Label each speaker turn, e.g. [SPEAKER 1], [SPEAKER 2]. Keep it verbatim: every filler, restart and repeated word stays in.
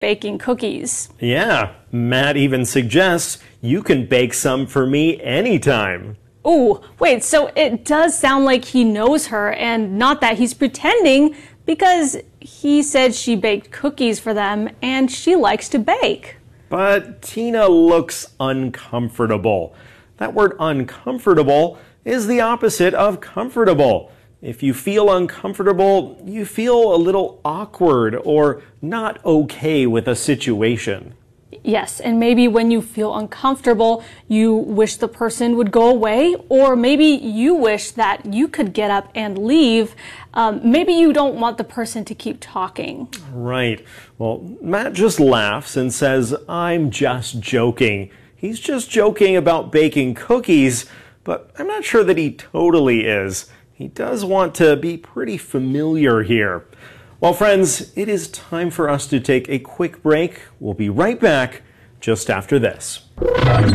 [SPEAKER 1] baking cookies.
[SPEAKER 2] Yeah, Matt even suggests you can bake some for me anytime.
[SPEAKER 1] Ooh, wait, so it does sound like he knows her and not that he's pretending, because he said she baked cookies for them and she likes to bake.
[SPEAKER 2] But Tina looks uncomfortable. That word uncomfortable is the opposite of comfortable. If you feel uncomfortable, you feel a little awkward or not okay with a situation.
[SPEAKER 1] Yes, and maybe when you feel uncomfortable, you wish the person would go away, or maybe you wish that you could get up and leave. Um, maybe you don't want the person to keep talking.
[SPEAKER 2] Right. Well, Matt just laughs and says, "I'm just joking." He's just joking about baking cookies, but I'm not sure that he totally is. He does want to be pretty familiar here. Well, friends, it is time for us to take a quick break. We'll be right back just after this.